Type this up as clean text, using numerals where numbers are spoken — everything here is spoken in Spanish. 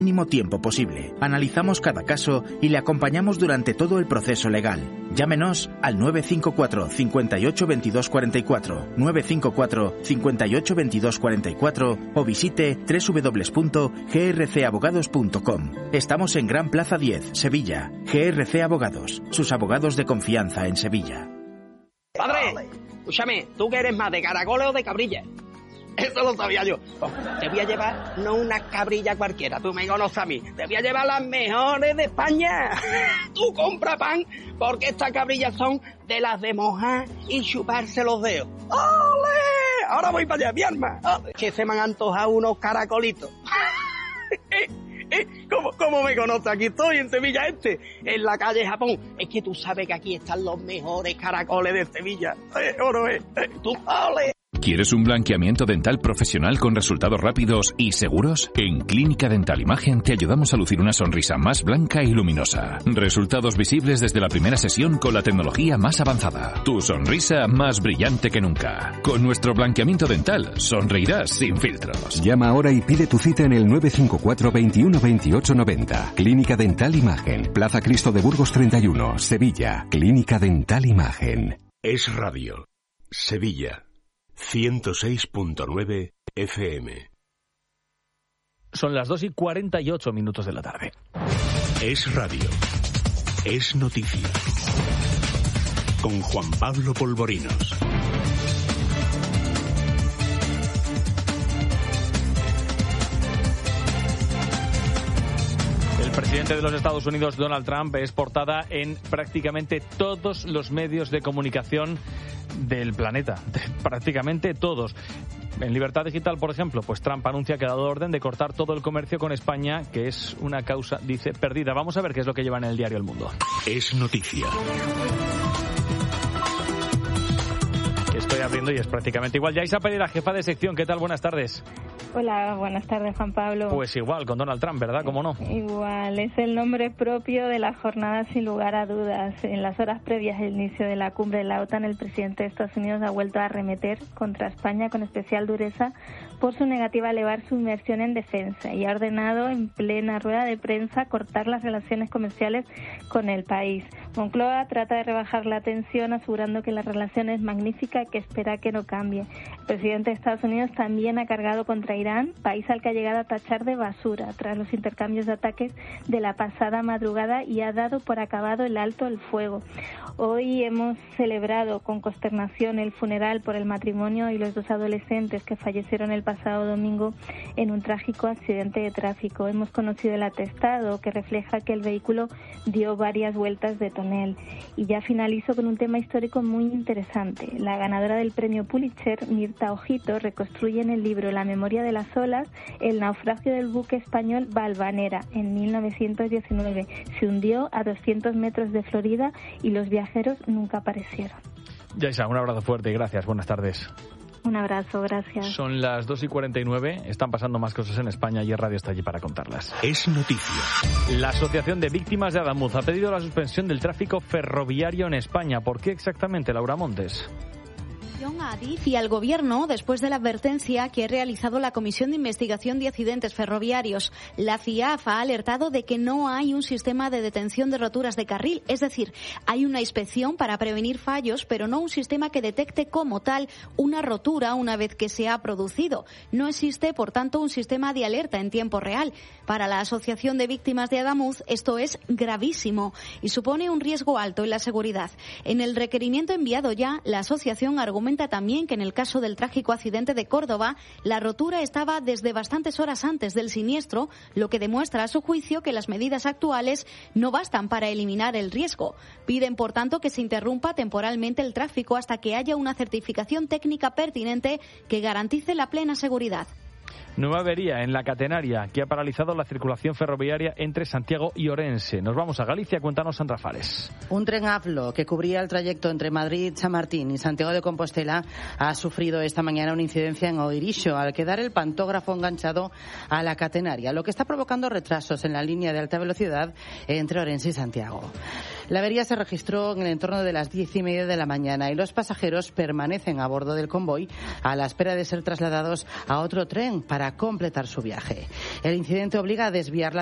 mínimo tiempo posible. Analizamos cada caso y le acompañamos durante todo el proceso legal. Llámenos al 954 58 22 44, 954 58 22 44 o visite www.grcabogados.com. Estamos en Gran Plaza 10, Sevilla. GRC Abogados, sus abogados de confianza en Sevilla. Padre, escúchame, ¿tú qué eres más, de caracoles o de cabrilla? Eso lo sabía yo. Te voy a llevar no una cabrilla cualquiera, tú me conoces a mí. Te voy a llevar las mejores de España. Tú compra pan, porque estas cabrillas son de las de mojar y chuparse los dedos. ¡Ole! Ahora voy para allá, mi arma. Que se me han antojado unos caracolitos. ¿Cómo me conoces? Aquí estoy, en Sevilla en la calle Japón. Es que tú sabes que aquí están los mejores caracoles de Sevilla. ¿O no es? Tú, ¡ole! ¿Quieres un blanqueamiento dental profesional con resultados rápidos y seguros? En Clínica Dental Imagen te ayudamos a lucir una sonrisa más blanca y luminosa. Resultados visibles desde la primera sesión con la tecnología más avanzada. Tu sonrisa más brillante que nunca. Con nuestro blanqueamiento dental sonreirás sin filtros. Llama ahora y pide tu cita en el 954 21 28 90. Clínica Dental Imagen. Plaza Cristo de Burgos 31, Sevilla. Clínica Dental Imagen. Es Radio. Sevilla. 106.9 FM. Son las 2:48 de la tarde. Es radio. Es noticia. Con Juan Pablo Polvorinos. El presidente de los Estados Unidos, Donald Trump, es portada en prácticamente todos los medios de comunicación del planeta, prácticamente todos. En Libertad Digital, por ejemplo, pues Trump anuncia que ha dado orden de cortar todo el comercio con España, que es una causa, dice, perdida. Vamos a ver qué es lo que lleva en el diario El Mundo. Es noticia. Estoy abriendo y es prácticamente igual. Yaisa Pereira, jefa de sección, ¿qué tal? Buenas tardes. Hola, buenas tardes, Juan Pablo. Pues igual, con Donald Trump, ¿verdad? ¿Cómo no? Igual, es el nombre propio de la jornada sin lugar a dudas. En las horas previas al inicio de la cumbre de la OTAN, el presidente de Estados Unidos ha vuelto a arremeter contra España con especial dureza por su negativa a elevar su inversión en defensa y ha ordenado en plena rueda de prensa cortar las relaciones comerciales con el país. Moncloa trata de rebajar la tensión asegurando que la relación es magnífica y que espera que no cambie. El presidente de Estados Unidos también ha cargado contra Irán, país al que ha llegado a tachar de basura tras los intercambios de ataques de la pasada madrugada y ha dado por acabado el alto el fuego. Hoy hemos celebrado con consternación el funeral por el matrimonio y los dos adolescentes que fallecieron el pasado domingo en un trágico accidente de tráfico. Hemos conocido el atestado que refleja que el vehículo dio varias vueltas de tonel. Y ya finalizo con un tema histórico muy interesante. La ganadora del premio Pulitzer, Mirta Ojito, reconstruye en el libro La memoria de las olas el naufragio del buque español Valvanera en 1919. Se hundió a 200 metros de Florida y los viajeros nunca aparecieron. Yaisa, un abrazo fuerte y gracias. Buenas tardes. Un abrazo, gracias. Son las 2:49, están pasando más cosas en España y el radio está allí para contarlas. Es noticia. La Asociación de Víctimas de Adamuz ha pedido la suspensión del tráfico ferroviario en España. ¿Por qué exactamente, Laura Montes? A Adif y al Gobierno después de la advertencia que ha realizado la Comisión de Investigación de Accidentes Ferroviarios. La CIAF ha alertado de que no hay un sistema de detención de roturas de carril, es decir, hay una inspección para prevenir fallos, pero no un sistema que detecte como tal una rotura una vez que se ha producido. No existe, por tanto, un sistema de alerta en tiempo real. Para la Asociación de Víctimas de Adamuz, esto es gravísimo y supone un riesgo alto en la seguridad. En el requerimiento enviado ya, la asociación argumenta también que en el caso del trágico accidente de Córdoba, la rotura estaba desde bastantes horas antes del siniestro, lo que demuestra a su juicio que las medidas actuales no bastan para eliminar el riesgo. Piden, por tanto, que se interrumpa temporalmente el tráfico hasta que haya una certificación técnica pertinente que garantice la plena seguridad. Nueva avería en la catenaria que ha paralizado la circulación ferroviaria entre Santiago y Orense. Nos vamos a Galicia, cuéntanos, Sandra Fares. Un tren AFLO que cubría el trayecto entre Madrid, Chamartín y Santiago de Compostela ha sufrido esta mañana una incidencia en Oirixo al quedar el pantógrafo enganchado a la catenaria, lo que está provocando retrasos en la línea de alta velocidad entre Orense y Santiago. La avería se registró en el entorno de las 10:30 de la mañana y los pasajeros permanecen a bordo del convoy a la espera de ser trasladados a otro tren para completar su viaje. El incidente obliga a desviar la